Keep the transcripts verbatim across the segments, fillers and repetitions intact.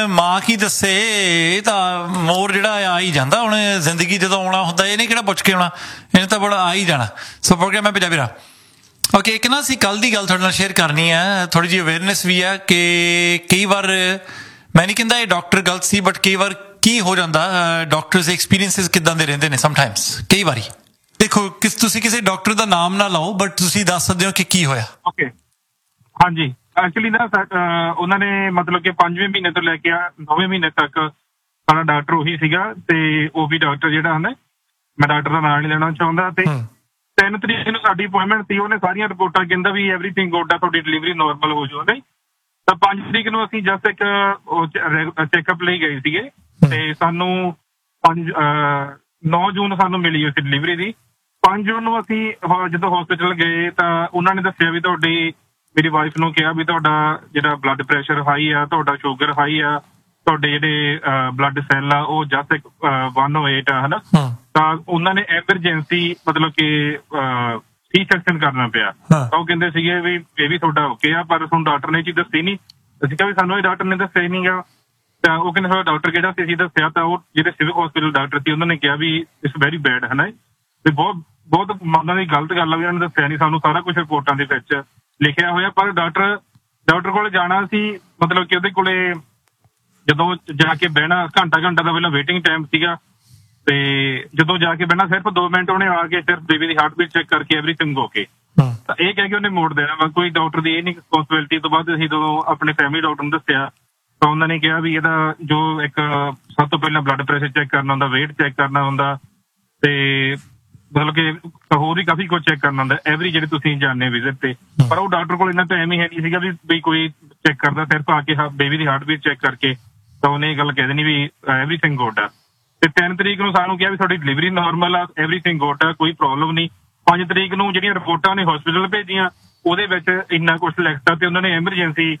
ਮਾਂ ਕੀ ਦੱਸੇ, ਇਹ ਤਾਂ ਮੋਰ ਜਿਹੜਾ ਆ ਹੀ ਜਾਂਦਾ ਹੁਣ ਜ਼ਿੰਦਗੀ ਜਦੋਂ ਆਉਣਾ ਹੁੰਦਾ, ਇਹਨੇ ਕਿਹੜਾ ਪੁੱਛ ਕੇ ਆਉਣਾ, ਇਹਨੇ ਤਾਂ ਬੜਾ ਆ ਹੀ ਜਾਣਾ। ਸੋ ਪ੍ਰੋਗਰਾਮ ਹੈ ਪੰਜਾਬੀ ਰਾਹ। ਓਕੇ, ਇੱਕ ਨਾ ਅਸੀਂ ਕੱਲ੍ਹ ਦੀ ਗੱਲ ਤੁਹਾਡੇ ਨਾਲ ਸ਼ੇਅਰ ਕਰਨੀ ਹੈ, ਥੋੜ੍ਹੀ ਜਿਹੀ ਅਵੇਅਰਨੈਸ ਵੀ ਹੈ ਕਿ ਕਈ ਵਾਰ ਮੈਂ ਨਹੀਂ ਕਹਿੰਦਾ ਇਹ ਡਾਕਟਰ ਗਲਤ ਸੀ, ਬਟ ਕਈ ਵਾਰ ਕੀ ਹੋ ਜਾਂਦਾ, ਡਾਕਟਰਸ ਦੇ ਐਕਸਪੀਰੀਅੰਸਿਸ ਕਿੱਦਾਂ ਦੇ ਰਹਿੰਦੇ ਨੇ ਸਮਟਾਈਮਸ। ਕਈ ਵਾਰੀ ਦੇਖੋ ਕਿਸ ਤੁਸੀਂ ਕਿਸੇ ਡਾਕਟਰ ਦਾ ਨਾਮ ਨਾ ਲਓ, ਬਟ ਤੁਸੀਂ ਦੱਸ ਸਕਦੇ ਹੋ ਕਿ ਕੀ ਹੋਇਆ। ਓਕੇ, ਹਾਂਜੀ, ਐਕਚੁਅਲੀ ਨਾ ਉਹਨਾਂ ਨੇ ਮਤਲਬ ਕਿ ਪੰਜਵੇਂ ਮਹੀਨੇ ਤੋਂ ਲੈ ਕੇ ਨੌਵੇਂ ਮਹੀਨੇ ਤੱਕ ਸਾਡਾ ਡਾਕਟਰ ਉਹੀ ਸੀਗਾ, ਤੇ ਉਹ ਵੀ ਡਾਕਟਰ ਜਿਹੜਾ ਹਨ, ਮੈਂ ਡਾਕਟਰ ਦਾ ਨਾਮ ਨਹੀਂ ਲੈਣਾ ਚਾਹੁੰਦਾ। ਤੇ ਤਿੰਨ ਤਰੀਕ ਨੂੰ ਸਾਡੀ ਅਪੁਆਇੰਟਮੈਂਟ ਸੀ, ਉਹਨੇ ਸਾਰੀਆਂ ਰਿਪੋਰਟਾਂ ਕਹਿੰਦਾ ਵੀ ਐਵਰੀਥਿੰਗ ਗੁੱਡ ਆ, ਤੁਹਾਡੀ ਡਿਲੀਵਰੀ ਨੋਰਮਲ ਹੋ ਜਾਊ। ਨਹੀਂ ਤਾਂ ਪੰਜ ਤਰੀਕ ਨੂੰ ਅਸੀਂ ਜਸਟ ਇੱਕ ਚੈੱਕਅਪ ਲਈ ਗਏ ਸੀਗੇ, ਤੇ ਸਾਨੂੰ ਪੰਜ ਨੌ ਜੂਨ ਸਾਨੂੰ ਮਿਲੀ ਉਸ ਡਿਲੀਵਰੀ ਦੀ। ਪੰਜ ਜੂਨ ਨੂੰ ਅਸੀਂ ਜਦੋਂ ਹਸਪੀਟਲ ਗਏ ਤਾਂ ਉਹਨਾਂ ਨੇ ਦੱਸਿਆ ਵੀ ਤੁਹਾਡੀ, ਮੇਰੀ ਵਾਈਫ ਨੂੰ ਕਿਹਾ ਵੀ ਤੁਹਾਡਾ ਜਿਹੜਾ ਬਲੱਡ ਪ੍ਰੈਸ਼ਰ ਹਾਈ ਆ, ਤੁਹਾਡਾ ਸ਼ੂਗਰ ਹਾਈ ਆ, ਤੁਹਾਡੇ ਜਿਹੜੇ ਬਲੱਡ ਸੈੱਲ ਆ ਉਹ ਜਸਟ ਇੱਕ ਵਨ ਓ ਏਟ ਆ, ਹਨਾ। ਤਾਂ ਉਹਨਾਂ ਨੇ ਐਮਰਜੈਂਸੀ ਮਤਲਬ ਕਿ ਸੀ ਸੈਕਸ਼ਨ ਕਰਨਾ ਪਿਆ। ਤਾਂ ਉਹ ਕਹਿੰਦੇ ਸੀਗੇ ਵੀ ਇਹ ਵੀ ਤੁਹਾਡਾ ਓਕੇ ਆ, ਪਰ ਤੁਹਾਨੂੰ ਡਾਕਟਰ ਨੇ ਚੀਜ਼ ਦੱਸੀ ਨਹੀਂ। ਅਸੀਂ ਕਿਹਾ ਵੀ ਸਾਨੂੰ ਇਹ ਡਾਕਟਰ ਨੇ ਦੱਸਿਆ ਹੀ ਨਹੀਂ ਗਾ। ਤਾਂ ਉਹ ਕਹਿੰਦੇ ਸਾਡਾ ਡਾਕਟਰ ਕਿਹੜਾ ਸੀ, ਅਸੀਂ ਦੱਸਿਆ ਤਾਂ ਉਹ ਜਿਹੜੇ ਸਿਵਲ ਹਸਪੀਟਲ ਡਾਕਟਰ ਸੀ ਉਹਨਾਂ ਨੇ ਕਿਹਾ ਵੀ ਇਟਸ ਵੈਰੀ ਬੈਡ, ਹਨਾ। ਤੇ ਬਹੁਤ ਬਹੁਤ ਉਹਨਾਂ ਦੀ ਗਲਤ ਗੱਲ ਆ ਵੀ ਉਹਨਾਂ ਨੇ ਦੱਸਿਆ ਨਹੀਂ ਸਾਨੂੰ, ਸਾਰਾ ਕੁਛ ਰਿਪੋਰਟਾਂ ਦੇ ਵਿੱਚ ਲਿਖਿਆ ਹੋਇਆ। ਪਰ ਡਾਕਟਰ ਡਾਕਟਰ ਕੋਲ ਜਾਣਾ ਸੀ, ਮਤਲਬ ਕਿ ਉਹਦੇ ਕੋਲੇ ਜਦੋਂ ਜਾ ਕੇ ਬਹਿਣਾ, ਘੰਟਾ ਘੰਟਾ ਦਾ ਪਹਿਲਾਂ ਵੇਟਿੰਗ ਟਾਈਮ ਸੀਗਾ। ਤੇ ਜਦੋਂ ਜਾ ਕੇ ਬਹਿਣਾ ਸਿਰਫ ਦੋ ਮਿੰਟ ਉਹਨੇ ਆ ਕੇ ਸਿਰਫ ਬੇਬੀ ਦੀ ਹਾਰਟ ਬੀਟ ਚੈੱਕ ਕਰਕੇ ਐਵਰੀਥਿੰਗ ਓਕੇ, ਤਾਂ ਇਹ ਕਹਿ ਕੇ ਉਹਨੇ ਮੋੜ ਦੇਣਾ ਵਾ। ਕੋਈ ਡਾਕਟਰ ਦੀ ਇਹ ਨਹੀਂ ਰਿਸਪੋਂਸਿਬਿਲਿਟੀ। ਤੋਂ ਬਾਅਦ ਅਸੀਂ ਜਦੋਂ ਆਪਣੇ ਫੈਮਿਲੀ ਡਾਕਟਰ ਨੂੰ ਦੱਸਿਆ ਤਾਂ ਉਹਨਾਂ ਨੇ ਕਿਹਾ ਵੀ ਇਹਦਾ ਜੋ ਇੱਕ ਸਭ ਤੋਂ ਪਹਿਲਾਂ ਬਲੱਡ ਪ੍ਰੈਸ਼ਰ ਚੈੱਕ ਕਰਨਾ ਹੁੰਦਾ, ਵੇਟ ਚੈੱਕ ਕਰਨਾ ਹੁੰਦਾ, ਤੇ ਮਤਲਬ ਕਿ ਹੋਰ ਵੀ ਕਾਫੀ ਕੁਝ ਚੈੱਕ ਕਰਨਾ ਹੁੰਦਾ ਐਵਰੀ ਜਿਹੜੇ ਤੁਸੀਂ ਜਾਂਦੇ ਵਿਜ਼ਿਟ ਤੇ। ਪਰ ਉਹ ਡਾਕਟਰ ਕੋਲ ਇੰਨਾ ਟਾਈਮ ਹੀ ਹੈ ਨਹੀਂ ਸੀਗਾ ਵੀ ਵੀ ਕੋਈ ਚੈੱਕ ਕਰਦਾ, ਸਿਰਫ ਆ ਕੇ ਬੇਬੀ ਦੀ ਹਾਰਟ ਬੀਟ ਚੈੱਕ ਕਰਕੇ ਤਾਂ ਉਹਨੇ ਇਹ ਗੱਲ ਕਹਿ ਦੇਣੀ ਵੀ ਐਵਰੀਥਿੰਗ ਗੁੱਡ ਆ। ਤੇ ਤਿੰਨ ਤਰੀਕ ਨੂੰ ਸਾਨੂੰ ਕਿਹਾ ਵੀ ਤੁਹਾਡੀ ਡਿਲੀਵਰੀ ਨੋਰਮਲ ਆ, ਐਵਰੀਥਿੰਗ ਗੁੱਡ ਆ, ਕੋਈ ਪ੍ਰੋਬਲਮ ਨਹੀਂ। ਪੰਜ ਤਰੀਕ ਨੂੰ ਜਿਹੜੀਆਂ ਰਿਪੋਰਟਾਂ ਨੇ ਹਸਪੀਟਲ ਭੇਜੀਆਂ ਉਹਦੇ ਵਿੱਚ ਇੰਨਾ ਕੁਛ ਲਿਖਤਾ, ਤੇ ਉਹਨਾਂ ਨੇ ਐਮਰਜੈਂਸੀ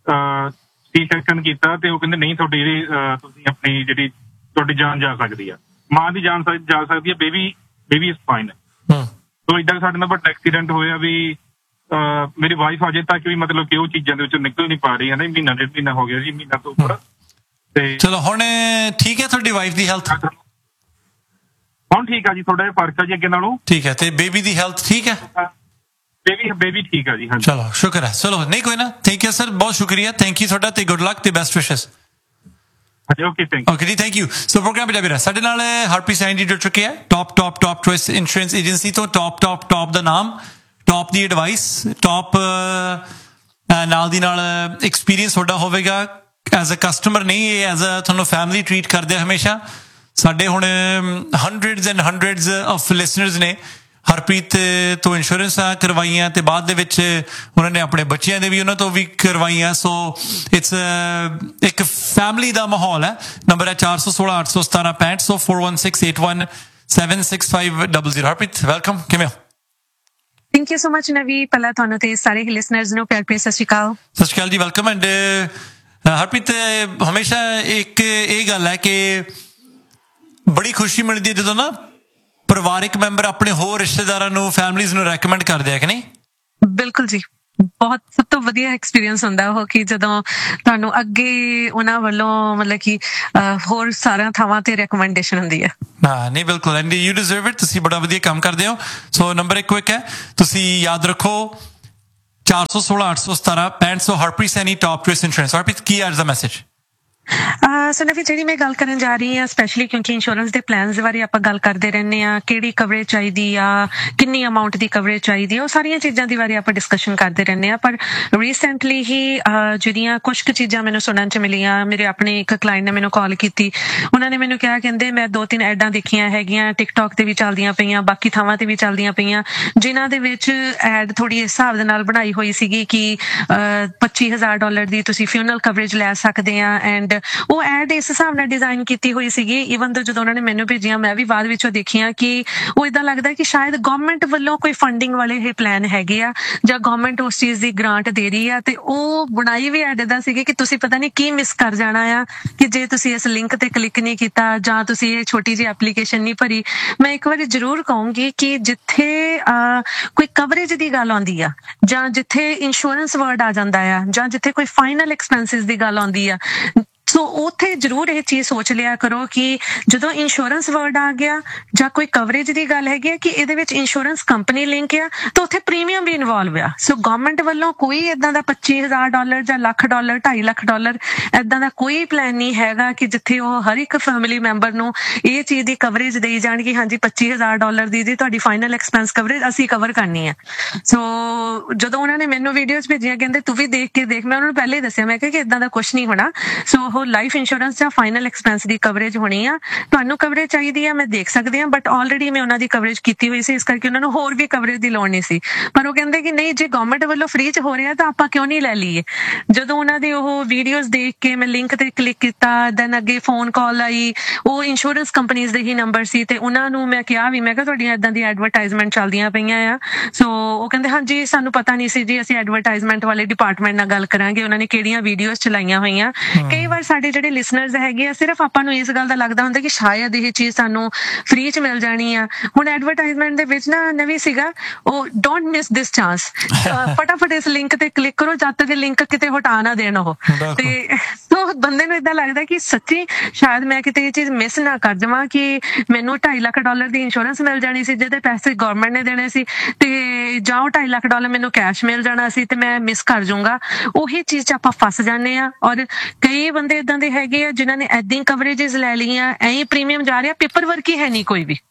ਸੀ ਸੈਕਸ਼ਨ ਕੀਤਾ। ਤੇ ਉਹ ਕਹਿੰਦੇ ਨਹੀਂ ਤੁਹਾਡੀ ਜਿਹੜੀ ਤੁਸੀਂ ਆਪਣੀ ਜਿਹੜੀ ਤੁਹਾਡੀ ਜਾਨ ਜਾ ਸਕਦੀ ਆ, ਮਾਂ ਦੀ ਜਾਨ ਜਾ ਸਕਦੀ ਆ, ਬੇਬੀ ਬੇਬੀ ਇਜ਼ ਫਾਈਨ। ਸੋ ਏਦਾਂ ਸਾਡੇ ਨਾਲ ਵੱਡਾ ਐਕਸੀਡੈਂਟ ਹੋਇਆ ਵੀ ਮੇਰੀ ਵਾਈਫ ਅਜੇ ਤੱਕ ਵੀ ਮਤਲਬ ਕਿ ਉਹ ਚੀਜ਼ਾਂ ਦੇ ਵਿੱਚੋਂ ਨਿਕਲ ਨਹੀਂ ਪਾ ਰਹੀ ਹੈ ਨਾ। ਮਹੀਨਾ ਡੇਢ ਮਹੀਨਾ ਹੋ ਗਿਆ ਜੀ, ਮਹੀਨਾ ਤੋਂ ਉੱਪਰ। ਤੇ ਚਲੋ ਹੁਣ ਠੀਕ ਹੈ ਤੁਹਾਡੀ ਵਾਈਫ ਦੀ ਹੈਲਥ? ਹੁਣ ਠੀਕ ਆ ਜੀ, ਥੋੜਾ ਜਿਹਾ ਫਰਕ ਆ ਜੀ ਅੱਗੇ ਨਾਲੋਂ। ਠੀਕ ਹੈ, ਤੇ ਬੇਬੀ ਦੀ ਹੈਲਥ ਠੀਕ ਹੈ? ਬੇਬੀ ਬੇਬੀ ਠੀਕ ਆ ਜੀ। ਹਾਂਜੀ, ਚਲੋ ਸ਼ੁਕਰ ਹੈ। ਚਲੋ ਨਹੀਂ ਕੋਈ ਨਾ, ਥੈਂਕ ਯੂ ਸਰ, ਬਹੁਤ ਸ਼ੁਕਰੀਆ, ਥੈਂਕ ਯੂ ਤੁਹਾਡਾ, ਤੇ ਗੁੱਡ ਲੱਕ ਤੇ ਬੈਸਟ ਵਿਸ਼ੇਸ। Okay thank you. ਓਕੇ ਜੀ, thank you. So programme Punjabi ਰਾਹ ਸਾਡੇ ਨਾਲ ਹਰਪ੍ਰੀਤ ਸੈਣੀ ਜੀ ਜੁੜ ਚੁੱਕੇ ਹੈ, top top top choice insurance agency ਤੋਂ। ਟੌਪ ਟੌਪ ਟੌਪ ਦਾ ਨਾਮ, ਟੌਪ ਦੀ ਐਡਵਾਈਸ, ਟੌਪ ਨਾਲ ਦੀ ਨਾਲ ਐਕਸਪੀਰੀਅੰਸ ਤੁਹਾਡਾ ਹੋਵੇਗਾ ਐਜ਼ ਅ ਕਸਟਮਰ, ਨਹੀਂ ਇਹ ਐਜ਼ ਅ ਤੁਹਾਨੂੰ ਫੈਮਿਲੀ ਟਰੀਟ ਕਰਦੇ ਹਮੇਸ਼ਾ। ਸਾਡੇ ਹੁਣ hundreds and hundreds of listeners ਨੇ ਹਰਪ੍ਰੀਤ ਤੋਂ ਇੰਸ਼ੋਰੈਂਸਾਂ ਕਰਵਾਈਆਂ, ਤੇ ਬਾਅਦ ਦੇ ਵਿੱਚ ਉਹਨਾਂ ਨੇ ਆਪਣੇ ਬੱਚਿਆਂ ਦੇ ਵੀ ਉਹਨਾਂ ਤੋਂ ਵੀ ਕਰਵਾਈਆਂ। ਸੋ ਇਟਸ ਇੱਕ ਫੈਮਿਲੀ ਦਾ ਮਾਹੌਲ ਹੈ। ਨੰਬਰ ਹੈ ਚਾਰ ਸੌ ਸੋਲਾਂ ਅੱਠ ਸੌ ਸਤਾਰਾਂ ਪੈਂਹਠ ਸੌ four one six eight one seven six five double zero. Harpreet welcome, ਕਿਵੇਂ ਹੋ? ਥੈਂਕ ਯੂ ਸੋ ਮਚ ਨਵੀ, ਪਹਿਲਾਂ ਤੁਹਾਨੂੰ ਤੇ ਸਾਰੇ ਲਿਸਨਰਸ ਨੂੰ ਪਿਆਰ ਭਰੀ ਸਤਿ ਸ਼੍ਰੀ ਅਕਾਲ। ਸਤਿ ਸ਼੍ਰੀ ਅਕਾਲ ਜੀ, ਵੈਲਕਮ। ਐਂਡ ਹਰਪ੍ਰੀਤ, ਹਮੇਸ਼ਾ ਇੱਕ ਇਹ ਗੱਲ ਹੈ ਕਿ ਬੜੀ ਖੁਸ਼ੀ ਮਿਲਦੀ ਹੈ ਜਦੋਂ ਨਾ ਪਰਿਵਾਰਿਕ ਮੈਂਬਰ ਆਪਣੇ ਹੋਰ ਰਿਸ਼ਤੇਦਾਰਾਂ ਨੂੰ, ਫੈਮਲੀਜ਼ ਨੂੰ ਰੈਕਮੈਂਡ ਕਰਦੇ ਆ, ਕਿ ਨਹੀਂ? ਬਿਲਕੁਲ ਜੀ, ਬਹੁਤ ਸਭ ਤੋਂ ਵਧੀਆ ਐਕਸਪੀਰੀਅੰਸ ਹੁੰਦਾ ਉਹ ਕਿ ਜਦੋਂ ਤੁਹਾਨੂੰ ਅੱਗੇ ਉਹਨਾਂ ਵੱਲੋਂ ਮਤਲਬ ਕਿ ਹੋਰ ਸਾਰਿਆਂ ਥਾਵਾਂ ਤੇ ਰੈਕਮੈਂਡੇਸ਼ਨ ਹੁੰਦੀ ਹੈ। ਹਾਂ ਨਹੀਂ ਬਿਲਕੁਲ, ਐਂਡ ਯੂ ਡਿਜ਼ਰਵ ਇਟ, ਤੁਸੀਂ ਬੜਾ ਵਧੀਆ ਕੰਮ ਕਰਦੇ ਹੋ। ਸੋ ਨੰਬਰ ਇੱਕ ਕੁਇਕ ਹੈ, ਤੁਸੀਂ ਯਾਦ ਰੱਖੋ ਚਾਰ ਸੌ ਸੋਲਾਂ ਅੱਠ ਸੌ ਸਤਾਰਾਂ ਪੈਂਹਠ ਸੌ। Harpreet Saini, top choice insurance. Harpreet, ਕੀ ਅੱਜ ਦਾ ਮੈਸੇਜ? ਸੋ ਨਵੀ, ਜਿਹੜੀ ਮੈਂ ਗੱਲ ਕਰਨ ਜਾ ਰਹੀ ਹਾਂ ਸਪੈਸ਼ਲੀ ਕਿਉਂਕਿ ਇੰਸ਼ੋਰੈਂਸ ਦੇ ਪਲਾਨਸ ਦੇ ਬਾਰੇ ਆਪਾਂ ਗੱਲ ਕਰਦੇ ਰਹਿੰਦੇ ਹਾਂ, ਕਿਹੜੀ ਕਵਰੇਜ ਚਾਹੀਦੀ ਆ, ਕਿੰਨੀ ਅਮਾਊਂਟ ਦੀ ਕਵਰੇਜ ਚਾਹੀਦੀ ਆ, ਉਹ ਸਾਰੀਆਂ ਚੀਜ਼ਾਂ ਦੀ ਬਾਰੇ ਆਪਾਂ ਡਿਸਕਸ਼ਨ ਕਰਦੇ ਰਹਿੰਦੇ ਹਾਂ। ਪਰ ਰੀਸੈਂਟਲੀ ਹੀ ਜਿਹੜੀਆਂ ਕੁਛ ਕੁ ਚੀਜ਼ਾਂ ਮੈਨੂੰ ਸੁਣਨ 'ਚ ਮਿਲੀਆਂ, ਮੇਰੇ ਆਪਣੇ ਇੱਕ ਕਲਾਇੰਟ ਨੇ ਮੈਨੂੰ ਕਾਲ ਕੀਤੀ, ਉਹਨਾਂ ਨੇ ਮੈਨੂੰ ਕਿਹਾ, ਕਹਿੰਦੇ ਮੈਂ ਦੋ ਤਿੰਨ ਐਡਾਂ ਦੇਖੀਆਂ ਹੈਗੀਆਂ, ਟਿਕਟੋਕ ਤੇ ਵੀ ਚੱਲਦੀਆਂ ਪਈਆਂ, ਬਾਕੀ ਥਾਵਾਂ ਤੇ ਵੀ ਚੱਲਦੀਆਂ ਪਈਆਂ, ਜਿਨ੍ਹਾਂ ਦੇ ਵਿੱਚ ਐਡ ਥੋੜੀ ਇਸ ਹਿਸਾਬ ਦੇ ਨਾਲ ਬਣਾਈ ਹੋਈ ਸੀਗੀ ਕਿ ਪੱਚੀ ਹਜ਼ਾਰ ਡਾਲਰ ਦੀ ਤੁਸੀਂ ਫਿਊਨਰਲ ਕਵਰੇਜ ਲੈ ਸਕਦੇ ਆ। ਐਂਡ ਉਹ ਐਡ ਇਸ ਹਿਸਾਬ ਨਾਲ ਡਿਜ਼ਾਈਨ ਕੀਤੀ ਹੋਈ ਸੀਗੀ, ਈਵਨ ਤੋਂ ਜਦੋਂ ਉਹਨਾਂ ਨੇ ਮੈਨੂੰ ਭੇਜੀਆਂ ਮੈਂ ਵੀ ਬਾਅਦ ਵਿੱਚੋਂ ਦੇਖੀਆਂ ਕਿ ਉਹ ਏਦਾਂ ਲੱਗਦਾ ਕਿ ਸ਼ਾਇਦ ਗਵਰਨਮੈਂਟ ਵੱਲੋਂ ਕੋਈ ਫੰਡਿੰਗ ਵਾਲੇ ਇਹ ਪਲਾਨ ਹੈਗੇ ਆ, ਜਾਂ ਗਵਰਨਮੈਂਟ ਉਸ ਚੀਜ਼ ਦੀ ਗ੍ਰਾਂਟ ਦੇ ਰਹੀ ਆ। ਤੇ ਉਹ ਬਣਾਈ ਵੀ ਐਡ ਏਦਾਂ ਸੀਗੀ ਕਿ ਤੁਸੀਂ ਪਤਾ ਨਹੀਂ ਕੀ ਮਿਸ ਕਰ ਜਾਣਾ ਆ ਕਿ ਜੇ ਤੁਸੀਂ ਇਸ ਲਿੰਕ ਤੇ ਕਲਿੱਕ ਨਹੀਂ ਕੀਤਾ ਜਾਂ ਤੁਸੀਂ ਇਹ ਛੋਟੀ ਜਿਹੀ ਐਪਲੀਕੇਸ਼ਨ ਨਹੀਂ ਭਰੀ। ਮੈਂ ਇੱਕ ਵਾਰੀ ਜ਼ਰੂਰ ਕਹੂੰਗੀ ਕਿ ਜਿੱਥੇ ਕੋਈ ਕਵਰੇਜ ਦੀ ਗੱਲ ਆਉਂਦੀ ਆ, ਜਾਂ ਜਿੱਥੇ ਇੰਸ਼ੋਰੈਂਸ ਵਰਡ ਆ ਜਾਂਦਾ ਆ, ਜਾਂ ਜਿੱਥੇ ਕੋਈ ਫਾਈਨਲ ਐਕਸਪੈਂਸਿਸ ਦੀ ਗੱਲ ਆਉਂਦੀ ਆ, ਸੋ ਉੱਥੇ ਜ਼ਰੂਰ ਇਹ ਚੀਜ਼ ਸੋਚ ਲਿਆ ਕਰੋ ਕਿ ਜਦੋਂ ਇੰਸ਼ੋਰੈਂਸ ਵਰਡ ਆ ਗਿਆ ਜਾਂ ਕੋਈ ਕਵਰੇਜ ਦੀ ਗੱਲ ਹੈਗੀ ਹੈ ਕਿ ਇਹਦੇ ਵਿੱਚ ਇੰਸ਼ੋਰੈਂਸ ਕੰਪਨੀ ਲਿੰਕ ਆ ਤਾਂ ਉੱਥੇ ਪ੍ਰੀਮੀਅਮ ਵੀ ਇਨਵੋਲਵ ਆ। ਸੋ ਗਵਰਨਮੈਂਟ ਵੱਲੋਂ ਕੋਈ ਇਦਾਂ ਦਾ ਪੱਚੀ ਹਜ਼ਾਰ ਡਾਲਰ ਜਾਂ ਲੱਖ ਡਾਲਰ ਢਾਈ ਲੱਖ ਡਾਲਰ ਇਦਾਂ ਦਾ ਕੋਈ ਪਲਾਨ ਨਹੀਂ ਹੈਗਾ ਕਿ ਜਿੱਥੇ ਉਹ ਹਰ ਇੱਕ ਫੈਮਿਲੀ ਮੈਂਬਰ ਨੂੰ ਇਹ ਚੀਜ਼ ਦੀ ਕਵਰੇਜ ਦੇਈ ਜਾਣਗੇ, ਹਾਂਜੀ ਪੱਚੀ ਹਜ਼ਾਰ ਡਾਲਰ ਦੀ ਜੀ ਤੁਹਾਡੀ ਫਾਈਨਲ ਐਕਸਪੈਂਸ ਕਵਰੇਜ ਅਸੀਂ ਕਵਰ ਕਰਨੀ ਹੈ। ਸੋ ਜਦੋਂ ਉਹਨਾਂ ਨੇ ਮੈਨੂੰ ਵੀਡੀਓਜ਼ ਭੇਜੀਆਂ ਕਹਿੰਦੇ ਤੂੰ ਵੀ ਦੇਖ ਕੇ ਦੇਖ, ਮੈਂ ਉਹਨਾਂ ਨੂੰ ਪਹਿਲੇ ਹੀ ਦੱਸਿਆ ਮੈਂ ਕਿਹਾ ਕਿ ਇਦਾਂ ਦਾ ਕੁਝ ਨਹੀਂ ਹੋਣਾ। ਸੋ ਉਹ ਲਾਈਫ ਇੰਸ਼ੋਰੈਂਸ ਜਾਂ ਫਾਈਨਲ ਐਕਸਪੈਂਸ ਦੀ ਕਵਰੇਜ ਹੋਣੀ ਆ। ਤੁਹਾਨੂੰ ਕਵਰੇਜ ਚਾਹੀਦੀ ਆ ਮੈਂ ਦੇਖ ਸਕਦੀ ਹਾਂ, ਬਟ ਆਲਰੇਡੀ ਮੈਂ ਉਹਨਾਂ ਦੀ ਕਵਰੇਜ ਕੀਤੀ ਹੋਈ ਸੀ, ਇਸ ਕਰਕੇ ਉਹਨਾਂ ਨੂੰ ਹੋਰ ਵੀ ਕਵਰੇਜ ਦੀ ਲੋੜ ਨਹੀਂ ਸੀ। ਪਰ ਉਹ ਕਹਿੰਦੇ ਕਿ ਨਹੀਂ ਜੇ ਗਵਰਨਮੈਂਟ ਵੱਲੋਂ ਫ੍ਰੀ ਚ ਹੋ ਰਿਹਾ ਤਾਂ ਆਪਾਂ ਕਿਉਂ ਨਹੀਂ ਲੈ ਲਈਏ। ਜਦੋਂ ਉਹਨਾਂ ਦੇ ਉਹ ਵੀਡੀਓਜ਼ ਦੇਖ ਕੇ ਮੈਂ ਲਿੰਕ ਤੇ ਕਲਿੱਕ ਕੀਤਾ, ਦੈਨ ਅੱਗੇ ਫੋਨ ਕਾਲ ਆਈ, ਉਹ ਇੰਸ਼ੋਰੈਂਸ ਕੰਪਨੀਜ਼ ਦੇ ਹੀ ਨੰਬਰ ਸੀ ਤੇ ਉਹਨਾਂ ਨੂੰ ਮੈਂ ਕਿਹਾ ਵੀ ਮੈਂ ਕਿਹਾ ਤੁਹਾਡੀਆਂ ਇਦਾਂ ਦੀ ਐਡਵਰਟਾਈਜ਼ਮੈਂਟ ਚੱਲਦੀਆਂ ਪਈਆਂ ਆ। ਸੋ ਉਹ ਕਹਿੰਦੇ ਹਾਂਜੀ ਸਾਨੂੰ ਪਤਾ ਨਹੀਂ ਸੀ ਜੀ, ਅਸੀਂ ਐਡਵਰਟਾਈਜ਼ਮੈਂਟ ਵਾਲੇ ਡਿਪਾਰਟਮੈਂਟ ਨਾਲ ਗੱਲ ਕਰਾਂਗੇ, ਉਹਨਾਂ ਨੇ ਕਿਹੜੀਆਂ ਵੀਡੀਓਜ਼ ਚਲਾਈਆਂ ਹੋਈਆਂ। ਕਈ ਵਾਰ ਸਾਡੇ ਜਿਹੜੇ ਲਿਸਨਰਸ ਹੈਗੇ ਆ ਸਿਰਫ ਆਪਾਂ ਨੂੰ ਇਸ ਗੱਲ ਦਾ ਲੱਗਦਾ ਹੁੰਦਾ ਕਿ ਸ਼ਾਇਦ ਇਹ ਚੀਜ਼ ਸਾਨੂੰ ਫ੍ਰੀ ਚ ਮਿਲ ਜਾਣੀ ਆ। ਹੁਣ ਐਡਵਰਟਾਈਜ਼ਮੈਂਟ ਦੇ ਵਿੱਚ ਨਾ ਨਵੀਂ ਸੀਗਾ ਉਹ ਡੋਂਟ ਮਿਸ ਦਿਸ ਚਾਂਸ, ਫਟਾਫਟ ਇਸ ਲਿੰਕ ਤੇ ਕਲਿੱਕ ਕਰੋ ਜਦ ਤੱਕ ਲਿੰਕ ਕਿਤੇ ਹਟਾ ਨਾ ਦੇਣ ਉਹ। ਤੇ ਸੋ ਬੰਦੇ ਨੂੰ ਏਦਾਂ ਲੱਗਦਾ ਕਿ ਸੱਚੀ ਸ਼ਾਇਦ ਮੈਂ ਕਿਤੇ ਇਹ ਚੀਜ਼ ਮਿਸ ਨਾ ਕਰ ਜਾਵਾਂ ਕਿ ਮੈਨੂੰ ਢਾਈ ਲੱਖ ਡਾਲਰ ਦੀ ਇੰਸ਼ੋਰੈਂਸ ਮਿਲ ਜਾਣੀ ਸੀ ਜਿਹਦੇ ਪੈਸੇ ਗਵਰਨਮੈਂਟ ਨੇ ਦੇਣੇ ਸੀ ਤੇ ਜਾਂ ਉਹ ਢਾਈ ਲੱਖ ਡਾਲਰ ਮੈਨੂੰ ਕੈਸ਼ ਮਿਲ ਜਾਣਾ ਸੀ ਤੇ ਮੈਂ ਮਿਸ ਕਰ ਜਾਊਂਗਾ। ਉਹੀ ਚੀਜ਼ ਚ ਆਪਾਂ ਫਸ ਜਾਂਦੇ ਆ। ਔਰ ਕਈ ਬੰਦੇ ਏਦਾਂ ਦੇ ਹੈਗੇ ਆ ਜਿਨ੍ਹਾਂ ਨੇ ਏਦਾਂ ਹੀ ਕਵਰੇजेस ਲੈ ਲਈਆਂ, ਐਂ ਪ੍ਰੀਮੀਅਮ ਜਾ ਰਿਹਾ, ਪੇਪਰ ਵਰਕ ਹੀ ਹੈ ਨਹੀਂ ਕੋਈ ਵੀ।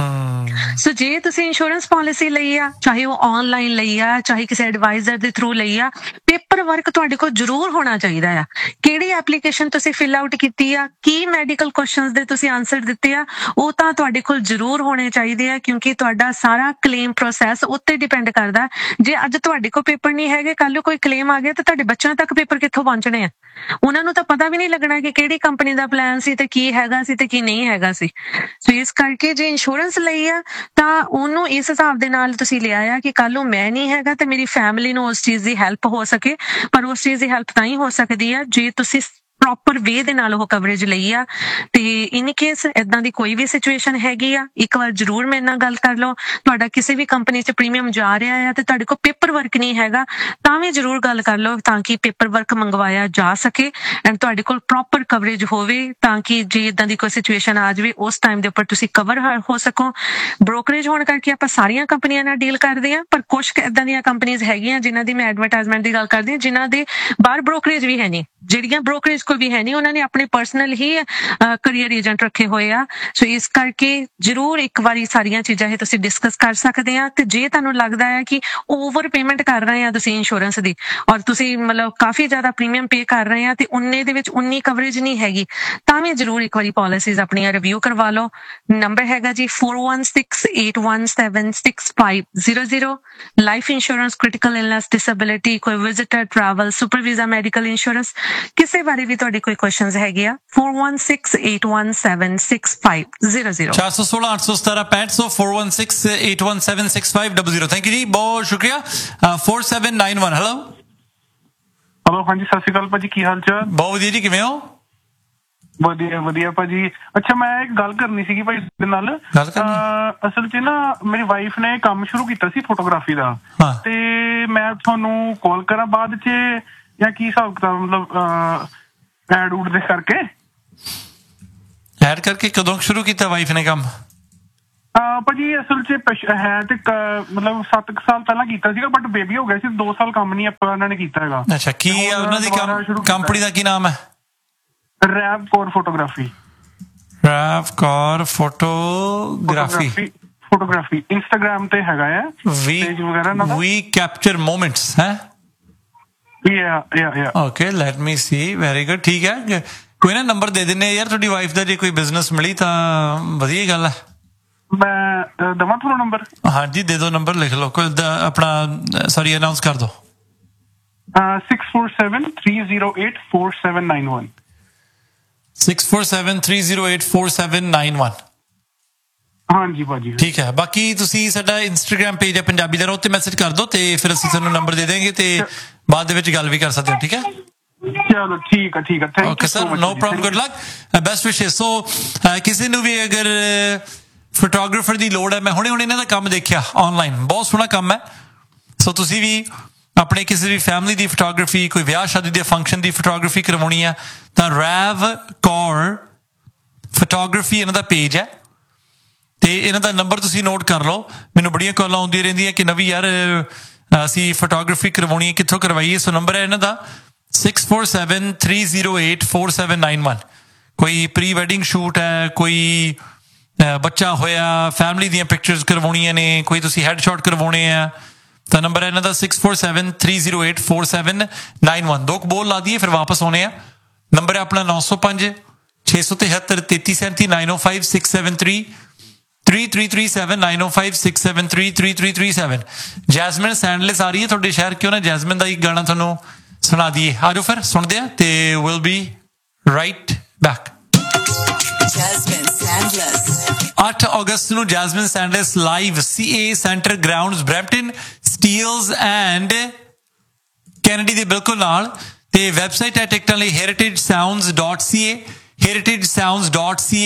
ਸੋ ਜੇ ਤੁਸੀਂ ਇੰਸ਼ੋਰੈਂਸ ਪਾਲਿਸੀ ਲਈ ਆ, ਚਾਹੇ ਉਹ ਆਨਲਾਈਨ ਲਈ ਆ ਚਾਹੇ ਕਿਸੇ ਐਡਵਾਈਜ਼ਰ ਦੇ ਥਰੂ ਲਈ ਆ, ਪੇਪਰ ਵਰਕ ਤੁਹਾਡੇ ਕੋਲ ਜ਼ਰੂਰ ਹੋਣਾ ਚਾਹੀਦਾ ਆ। ਕਿਹੜੀ ਐਪਲੀਕੇਸ਼ਨ ਤੁਸੀਂ ਫਿਲ ਆਊਟ ਕੀਤੀ ਆ, ਕੀ ਮੈਡੀਕਲ ਕੁਐਸਚਨਸ ਦੇ ਤੁਸੀਂ ਆਨਸਰ ਦਿੱਤੇ ਆ, ਉਹ ਤਾਂ ਤੁਹਾਡੇ ਕੋਲ ਜ਼ਰੂਰ ਹੋਣੇ ਚਾਹੀਦੇ ਆ ਕਿਉਂਕਿ ਤੁਹਾਡਾ ਸਾਰਾ ਕਲੇਮ ਪ੍ਰੋਸੈਸ ਉੱਤੇ ਡਿਪੈਂਡ ਕਰਦਾ। ਜੇ ਅੱਜ ਤੁਹਾਡੇ ਕੋਲ ਪੇਪਰ ਨਹੀਂ ਹੈਗੇ, ਕੱਲ ਨੂੰ ਕੋਈ ਕਲੇਮ ਆ ਗਿਆ ਤਾਂ ਤੁਹਾਡੇ ਬੱਚਿਆਂ ਤੱਕ ਪੇਪਰ ਕਿੱਥੋਂ ਪਹੁੰਚਣੇ ਆ? ਉਹਨਾਂ ਨੂੰ ਤਾਂ ਪਤਾ ਵੀ ਨਹੀਂ ਲੱਗਣਾ ਕਿ ਕਿਹੜੀ ਕੰਪਨੀ ਦਾ ਪਲਾਨ ਸੀ ਤੇ ਕੀ ਹੈਗਾ ਸੀ ਤੇ ਕੀ ਨਹੀਂ ਹੈਗਾ ਸੀ। ਸੋ ਇਸ ਕਰਕੇ ਜੇ ਇੰਸ਼ੋਰੈਂਸ ਲਈ ਆ ਤਾਂ ਉਹਨੂੰ ਇਸ ਹਿਸਾਬ ਦੇ ਨਾਲ ਤੁਸੀਂ ਲਿਆ ਆ ਕਿ ਕੱਲ ਨੂੰ ਮੈਂ ਨਹੀਂ ਹੈਗਾ ਤੇ ਮੇਰੀ ਫੈਮਿਲੀ ਨੂੰ ਉਸ ਚੀਜ਼ ਦੀ ਹੈਲਪ ਹੋ ਸਕੇ। ਪਰ ਉਸ ਚੀਜ਼ ਦੀ ਹੈਲਪ ਤਾਂ ਹੀ ਹੋ ਸਕਦੀ ਆ ਜੇ ਤੁਸੀਂ ਪ੍ਰੋਪਰ ਵੇ ਦੇ ਨਾਲ ਉਹ ਕਵਰੇਜ ਲਈ ਆ। ਤੇ ਇਨ ਕੇਸ ਇਦਾਂ ਦੀ ਕੋਈ ਵੀ ਸਿਚੁਏਸ਼ਨ ਹੈਗੀ ਆ, ਇੱਕ ਵਾਰ ਜ਼ਰੂਰ ਮੇਰੇ ਨਾਲ ਗੱਲ ਕਰ ਲਓ। ਤੁਹਾਡਾ ਕਿਸੇ ਵੀ ਕੰਪਨੀ 'ਚ ਪ੍ਰੀਮੀਅਮ ਜਾ ਰਿਹਾ ਆ ਤੇ ਤੁਹਾਡੇ ਕੋਲ ਪੇਪਰ ਵਰਕ ਨਹੀਂ ਹੈਗਾ ਤਾਂ ਵੀ ਜ਼ਰੂਰ ਗੱਲ ਕਰ ਲਓ ਤਾਂ ਕਿ ਪੇਪਰ ਵਰਕ ਮੰਗਵਾਇਆ ਜਾ ਸਕੇ ਐਂਡ ਤੁਹਾਡੇ ਕੋਲ ਪ੍ਰੋਪਰ ਕਵਰੇਜ ਹੋਵੇ ਤਾਂ ਕਿ ਜੇ ਇਦਾਂ ਦੀ ਕੋਈ ਸਿਚੁਏਸ਼ਨ ਆ ਜਾਵੇ ਉਸ ਟਾਈਮ ਦੇ ਉੱਪਰ ਤੁਸੀਂ ਕਵਰ ਹੋ ਸਕੋ। ਬ੍ਰੋਕਰੇਜ ਹੋਣ ਕਰਕੇ ਆਪਾਂ ਸਾਰੀਆਂ ਕੰਪਨੀਆਂ ਨਾਲ ਡੀਲ ਕਰਦੇ ਹਾਂ, ਪਰ ਕੁਝ ਇਦਾਂ ਦੀਆਂ ਕੰਪਨੀਆਂ ਹੈਗੀਆਂ ਜਿਨ੍ਹਾਂ ਦੀ ਮੈਂ ਐਡਵਰਟਾਈਜ਼ਮੈਂਟ ਦੀ ਗੱਲ ਕਰਦੀ ਹਾਂ ਜਿਨ੍ਹਾਂ ਦੇ ਬਾਹਰ ਬ੍ਰੋਕਰੇਜ ਵੀ ਹੈ ਨਹੀਂ, ਜਿਹੜੀਆਂ ਬ੍ਰੋਕਰੇਜ ਕੋਈ ਵੀ ਹੈ ਨਹੀਂ, ਉਹਨਾਂ ਨੇ ਆਪਣੇ ਪਰਸਨਲ ਹੀ ਕੈਰੀਅਰ ਏਜੰਟ ਰੱਖੇ ਹੋਏ ਆ। ਸੋ ਇਸ ਕਰਕੇ ਜ਼ਰੂਰ ਇੱਕ ਵਾਰੀ ਸਾਰੀਆਂ ਚੀਜ਼ਾਂ ਇਹ ਤੁਸੀਂ ਡਿਸਕਸ ਕਰ ਸਕਦੇ ਆ। ਤੇ ਜੇ ਤੁਹਾਨੂੰ ਲੱਗਦਾ ਹੈ ਕਿ ਓਵਰ ਪੇਮੈਂਟ ਕਰ ਰਹੇ ਆ ਤੁਸੀਂ ਇੰਸ਼ੋਰੈਂਸ ਦੀ ਔਰ ਤੁਸੀਂ ਮਤਲਬ ਕਾਫੀ ਜ਼ਿਆਦਾ ਪ੍ਰੀਮੀਅਮ ਪੇ ਕਰ ਰਹੇ ਆ ਤੇ ਉਨੇ ਦੇ ਵਿੱਚ ਉਨੀ ਕਵਰੇਜ ਨਹੀਂ ਹੈਗੀ ਤਾਂ ਵੀ ਜ਼ਰੂਰ ਇੱਕ ਵਾਰੀ ਪਾਲਿਸੀਜ਼ ਆਪਣੀਆਂ ਰਿਵਿਊ ਕਰਵਾ ਲਓ। ਨੰਬਰ ਹੈਗਾ ਜੀ four one six eight one seven six five zero zero। Life insurance, critical illness, disability, ਕੋਈ visitor, travel, super visa, medical insurance, ਕਿਸੇ ਬਾਰੇ ਵੀ ਤੁਹਾਡੇ ਕੋਈ ਕੁਐਸਚਨਸ ਹੈਗੇ ਆ four one six eight one seven six five zero zero ਚਾਰ ਸੌ ਸੋਲਾਂ ਅੱਠ ਸੌ ਸਤਾਰਾਂ ਪੈਂਹਠ ਸੌ four one six eight one seven six five zero zero। Thank you ਜੀ, ਬਹੁਤ ਸ਼ੁਕਰੀਆ। four seven nine one। Hello hello, ਹਾਂਜੀ ਸਤਿ ਸ਼੍ਰੀ ਅਕਾਲ ਭਾਜੀ, ਕੀ ਹਾਲ ਚਾਲ? ਬਹੁਤ ਵਧੀਆ ਜੀ, ਕਿਵੇਂ ਹੋ? ਵਧੀਆ ਵਧੀਆ ਭਾਜੀ। ਅੱਛਾ, ਮੈਂ ਇੱਕ ਗੱਲ ਕਰਨੀ ਸੀਗੀ ਭਾਈ ਤੁਹਾਡੇ ਨਾਲ। ਅਸਲ 'ਚ ਨਾ ਮੇਰੀ ਵਾਈਫ ਨੇ ਕੰਮ ਸ਼ੁਰੂ ਕੀਤਾ ਸੀ ਫੋਟੋਗ੍ਰਾਫੀ ਦਾ ਤੇ ਮੈਂ ਤੁਹਾਨੂੰ ਕਾਲ ਕਰਾਂ ਬਾਅਦ 'ਚ ਜਾਂ ਕੀ ਹਿਸਾਬ ਕਿਤਾਬ ਮਤਲਬ ਐਡ ਉਡ ਦੇ ਕਰਕੇ ਐਡ ਕਰਕੇ ਕਦੋਂ ਸ਼ੁਰੂ ਕੀਤਾ ਵਾਈਫ ਨੇ ਕੰਮ? ਭਾਜੀ ਅਸਲ 'ਚ ਹੈ ਤੇ ਮਤਲਬ ਸੱਤ ਕੁ ਸਾਲ ਪਹਿਲਾਂ ਕੀਤਾ ਸੀਗਾ ਬਟ ਬੇਬੀ ਹੋ ਗਿਆ ਸੀ, ਦੋ ਸਾਲ ਕੰਮ ਨਹੀਂ ਆਪਾਂ ਉਹਨਾਂ ਨੇ ਕੀਤਾ ਹੈਗਾ। ਅੱਛਾ, ਕੀ ਉਹਨਾਂ ਦੀ ਕੰਪਨੀ ਦਾ ਕੀ ਨਾਮ ਹੈ? ਰੈਵ Kaur photography. ਰੈਵ Kaur photography photography Instagram ਤੇ ਹੈਗਾ ਹੈ ਪੇਜ ਵਗੈਰਾ ਨਾ। ਵੀ ਕੈਪਚਰ ਮੋਮੈਂਟਸ ਹੈ। ਯਾ ਯਾ ਯਾ ਓਕੇ, ਲੈਟ ਮੀ ਸੀ। ਵੈਰੀ ਗੁੱਡ, ਠੀਕ ਹੈ। ਕੋਈ ਨਾ ਨੰਬਰ ਦੇ ਦਿੰਨੇ ਯਾਰ ਤੁਹਾਡੀ ਵਾਈਫ ਦਾ, ਜੇ ਕੋਈ ਬਿਜ਼ਨਸ ਮਿਲੀ ਤਾਂ ਵਧੀਆ ਗੱਲ ਹੈ। ਮੈਂ ਦਵਾਂ ਤੁਹਾਨੂੰ ਨੰਬਰ? ਹਾਂਜੀ ਦੇ ਦਿਓ, ਨੰਬਰ ਲਿਖ ਲਓ। ਕੋਈ ਆਪਣਾ ਸੌਰੀ ਅਨਾਉਂਸ ਕਰ ਦਿਓ। six four seven three zero eight four seven nine one six four seven three zero eight four seven nine one। ਹਾਂਜੀ ਭਾਜੀ, ਠੀਕ ਹੈ। ਬਾਕੀ ਤੁਸੀਂ ਸਾਡਾ ਇੰਸਟਾਗ੍ਰਾਮ ਪੇਜ ਹੈ ਪੰਜਾਬੀ ਦਾ, ਉੱਤੇ ਮੈਸੇਜ ਕਰ ਦਿਓ ਤੇ ਫਿਰ ਅਸੀਂ ਤੁਹਾਨੂੰ ਨੰਬਰ ਦੇ ਦੇਵਾਂਗੇ ਤੇ ਬਾਅਦ ਦੇ ਵਿੱਚ ਗੱਲ ਵੀ ਕਰ ਸਕਦੇ ਹੋ। ਠੀਕ ਹੈ, ਚਲੋ ਠੀਕ ਹੈ ਠੀਕ ਹੈ। Thank you so much. No problem, good luck, best ਵਿਸ਼ੇਸ। ਸੋ ਕਿਸੇ ਨੂੰ ਵੀ ਅਗਰ ਫੋਟੋਗ੍ਰਾਫਰ ਦੀ ਲੋੜ ਹੈ, ਮੈਂ ਹੁਣੇ ਹੁਣੇ ਇਹਨਾਂ ਦਾ ਕੰਮ ਦੇਖਿਆ ਆਨਲਾਈਨ, ਬਹੁਤ ਸੋਹਣਾ ਕੰਮ ਹੈ। ਸੋ ਤੁਸੀਂ ਵੀ ਆਪਣੇ ਕਿਸੇ ਵੀ ਫੈਮਿਲੀ ਦੀ ਫੋਟੋਗ੍ਰਾਫੀ, ਕੋਈ ਵਿਆਹ ਸ਼ਾਦੀ ਦੇ ਫੰਕਸ਼ਨ ਦੀ ਫੋਟੋਗ੍ਰਾਫੀ ਕਰਵਾਉਣੀ ਆ ਤਾਂ ਰੈਵ ਕੌਰ ਫੋਟੋਗ੍ਰਾਫੀ ਇਹਨਾਂ ਦਾ ਪੇਜ ਹੈ ਤੇ ਇਹਨਾਂ ਦਾ ਨੰਬਰ ਤੁਸੀਂ ਨੋਟ ਕਰ ਲਓ। ਮੈਨੂੰ ਬੜੀਆਂ ਕਾਲਾਂ ਆਉਂਦੀਆਂ ਰਹਿੰਦੀਆਂ ਕਿ ਨਵੀਂ ਯਾਰ ਅਸੀਂ ਫੋਟੋਗ੍ਰਾਫੀ ਕਰਵਾਉਣੀ ਹੈ, ਕਿੱਥੋਂ ਕਰਵਾਈਏ? ਸੋ ਨੰਬਰ ਹੈ ਇਹਨਾਂ ਦਾ six four seven three zero eight four seven nine one. ਕੋਈ ਪ੍ਰੀ ਵੈਡਿੰਗ ਸ਼ੂਟ ਹੈ, ਕੋਈ ਬੱਚਾ ਹੋਇਆ, ਫੈਮਿਲੀ ਦੀਆਂ ਪਿਕਚਰਸ ਕਰਵਾਉਣੀਆਂ ਨੇ, ਕੋਈ ਤੁਸੀਂ ਹੈਡ ਸ਼ਾਟ ਕਰਵਾਉਣੇ ਆ ਤਾਂ ਨੰਬਰ ਹੈ ਇਹਨਾਂ ਦਾ six four seven three zero eight four seven nine one. ਦੋ ਕੁ ਬੋਲ ਲਾ ਦਈਏ ਫਿਰ ਵਾਪਸ ਆਉਣੇ ਆ। ਨੰਬਰ ਹੈ ਆਪਣਾ ਨੌ ਸੌ ਪੰਜ ਛੇ ਸੌ ਤਿਹੱਤਰ ਤੇਤੀ ਸੈਂਤੀ ਨਾਈਨ ਓ five six seven three three three three seven nine ਓ five six seven three three three three seven. Jasmine ਸੈਂਡਲੈਸ ਆ ਰਹੀ ਹੈ ਤੁਹਾਡੇ ਸ਼ਹਿਰ, ਕਿਉਂ ਨਾ ਜੈਸਮਿਨ ਦਾ ਇੱਕ ਗਾਣਾ ਤੁਹਾਨੂੰ ਸੁਣਾ ਦਈਏ। ਆ ਜਾਓ ਫਿਰ ਸੁਣਦੇ ਆ ਤੇ ਵਿਲ ਬੀ ਰਾਈਟ ਬੈਕ। ਅੱਠ ਅਗਸਤ ਨੂੰ Jasmine ਸੈਂਡਲੈਸ live C A centre grounds Brampton Steeles and Kennedy ਦੇ ਬਿਲਕੁਲ ਨਾਲ। ਤੇ ਵੈਬਸਾਈਟ ਹੈ ਟਿਕਟਾਂ ਲਈ heritage sounds dot c a heritage sounds dot c a